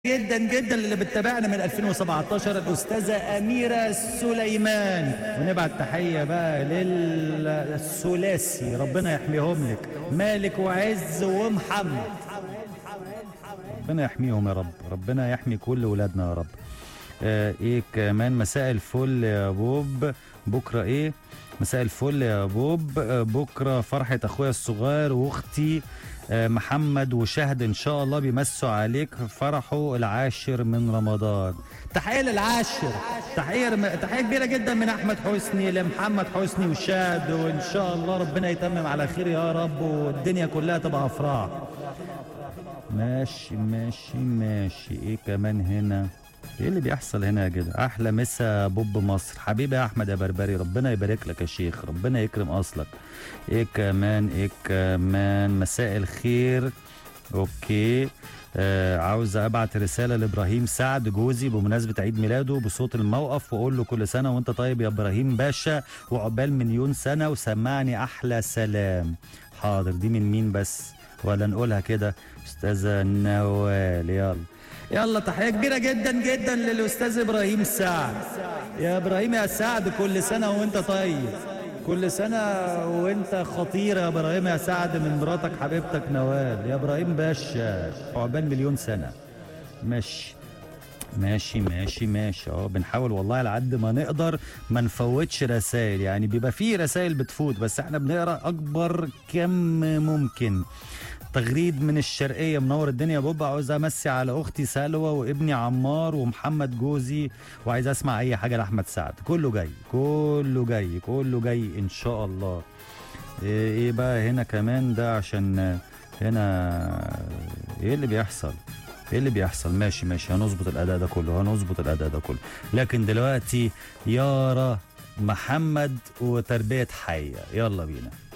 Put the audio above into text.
جدا جدا اللي بتتابعنا من 2017 الاستاذه اميره سليمان، ونبعت تحيه بقى للثلاثي ربنا يحميهم لك، مالك وعز ومحمد. ربنا يحميهم يا رب، ربنا يحمي كل ولادنا يا رب. ايه كمان؟ مساء الفل يا بوب، بكره ايه؟ مساء الفل يا بوب، بكره فرحه اخويا الصغير واختي محمد وشهد ان شاء الله بيمسوا عليك فرحه العاشر من رمضان. تحيه للعاشر، تحيه كبيره جدا من احمد حسني لمحمد حسني وشهد، وان شاء الله ربنا يتمم على خير يا رب والدنيا كلها تبقى افراح. ماشي ماشي ماشي. ايه كمان هنا؟ ايه اللي بيحصل هنا يا جدع؟ احلى مسا بوب مصر حبيبي يا احمد يا بربري، ربنا يبارك لك يا شيخ، ربنا يكرم اصلك. ايه كمان؟ ايه كمان؟ مساء الخير. اوكي، عاوز ابعت رساله لابراهيم سعد جوزي بمناسبه عيد ميلاده بصوت الموقف، واقول له كل سنه وانت طيب يا ابراهيم باشا، وعقبال مليون سنه، وسمعني احلى سلام. حاضر. دي من مين بس؟ ولا نقولها كده؟ استاذه نوال. يلا تحيه كبيره جدا جدا للاستاذ ابراهيم سعد. يا ابراهيم يا سعد، كل سنه وانت طيب، كل سنه وانت خطير يا ابراهيم يا سعد، من مراتك حبيبتك نوال. يا ابراهيم باشا عقبال مليون سنه. ماشي ماشي ماشي ماشي. بنحاول والله على قد ما نقدر ما نفوتش رسائل، يعني بيبقى فيه رسائل بتفوت بس احنا بنقرا اكبر كم ممكن. تغريد من الشرقيه، منور الدنيا يا بابا، عاوز امسي على اختي سلوى وابني عمار ومحمد جوزي، وعايز اسمع اي حاجه لاحمد سعد. كله جاي كله جاي كله جاي ان شاء الله. ايه بقى هنا كمان ده؟ عشان هنا ايه اللي بيحصل؟ ايه اللي بيحصل؟ ماشي ماشي، هنظبط الاداء ده كله، هنظبط الاداء ده كله. لكن دلوقتي يارا محمد وتربيه حيه، يلا بينا.